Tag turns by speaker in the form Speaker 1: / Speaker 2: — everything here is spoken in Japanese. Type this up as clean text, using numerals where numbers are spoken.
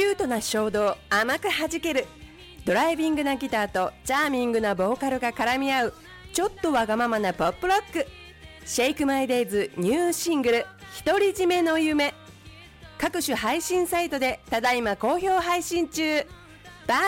Speaker 1: ュートな衝動甘く弾ける、ドライビングなギターとチャーミングなボーカルが絡み合うちょっとわがままなポップロック。シェイクマイデイズニューシングル独り占めの夢、各種配信サイトでただいま好評配信中。